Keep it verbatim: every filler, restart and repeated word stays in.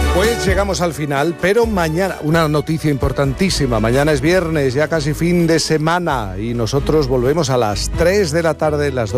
Pues llegamos al final, pero mañana, una noticia importantísima, mañana es viernes, ya casi fin de semana, y nosotros volvemos a las tres de la tarde, las dos.